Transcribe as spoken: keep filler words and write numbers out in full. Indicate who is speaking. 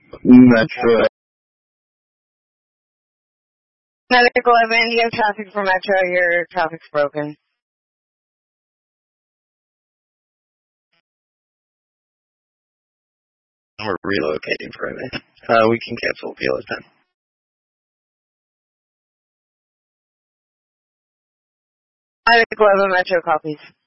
Speaker 1: Metro.
Speaker 2: Medic eleven, you have traffic for Metro. Your traffic's broken.
Speaker 1: We're relocating for a minute. Uh, we can cancel appeal at ten.
Speaker 2: Medic eleven, Metro copies.